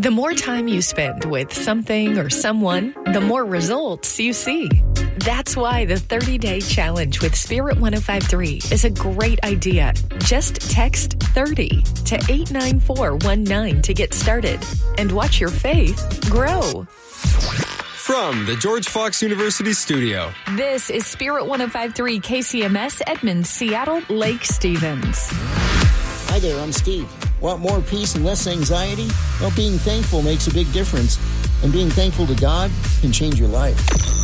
The more time you spend with something or someone, the more results you see. That's why the 30-day challenge with Spirit 105.3 is a great idea. Just text 30 to 89419 to get started and watch your faith grow. From the George Fox University studio, this is Spirit 105.3 KCMS Edmonds, Seattle, Lake Stevens. Hi there, I'm Steve. Want more peace and less anxiety? Well, being thankful makes a big difference. And being thankful to God can change your life.